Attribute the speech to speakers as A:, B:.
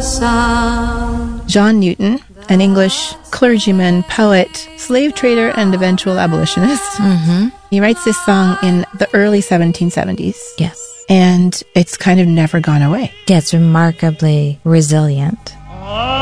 A: John Newton, an English clergyman, poet, slave trader, and eventual abolitionist.
B: Mm-hmm.
A: He writes this song in the early 1770s.
B: Yes.
A: And it's kind of never gone away.
B: Yeah, it's remarkably resilient.